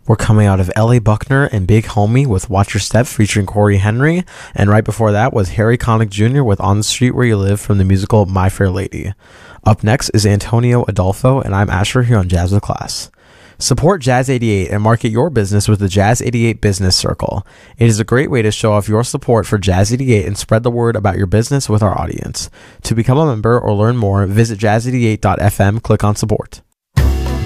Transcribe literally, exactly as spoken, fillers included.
We're coming out of L A Buckner and Big Homie with Watch Your Step featuring Corey Henry. And right before that was Harry Connick Junior with On the Street Where You Live from the musical My Fair Lady. Up next is Antonio Adolfo, and I'm Asher here on Jazz with Class. Support Jazz eighty-eight and market your business with the Jazz eighty-eight Business Circle. It is a great way to show off your support for Jazz eighty-eight and spread the word about your business with our audience. To become a member or learn more, visit jazz eighty-eight dot f m, click on support.